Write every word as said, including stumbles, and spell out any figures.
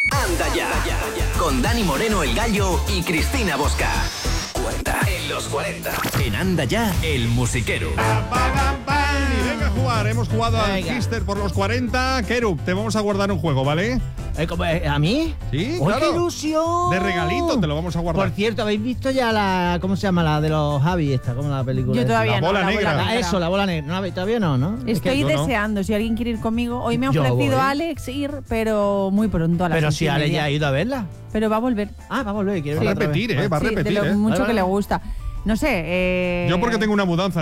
Anda ya, con Dani Moreno el Gallo y Cristina Bosca. cuarenta en los cuarenta. En Anda ya, el musiquero. Y venga a jugar, hemos jugado al Kister por los cuarenta. Kerub, te vamos a guardar un juego, ¿vale? Eh, ¿cómo, eh, ¿A mí? Sí, ¡Oh, claro. qué ilusión! De regalito te lo vamos a guardar. Por cierto, ¿habéis visto ya la... ¿Cómo se llama? La de los Javi, esta, ¿cómo la película? Yo esa? todavía La no. bola la negra. bola Ah, eso, la bola negra. ¿No la habéis- ¿Todavía no, no? Es Estoy que- yo no. deseando, si alguien quiere ir conmigo. Hoy me ha Yo ofrecido voy. Alex ir, pero muy pronto a las Pero once si y Ale media. ya ha ido a verla. Pero va a volver. Ah, va a volver. quiero Va a verla otra repetir, vez. ¿eh? Va a Sí, repetir, de lo ¿eh? mucho Vale, que le vale. gusta. No sé. Eh... Yo porque tengo una mudanza